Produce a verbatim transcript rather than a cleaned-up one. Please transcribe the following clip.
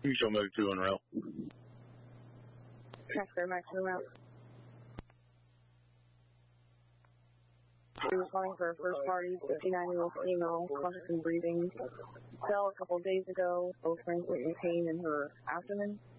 You show mode two on route. Check their max route. She was calling for a first party, fifty-nine-year-old female, conscious and breathing. Fell a couple of days ago, both friends were in pain in her abdomen.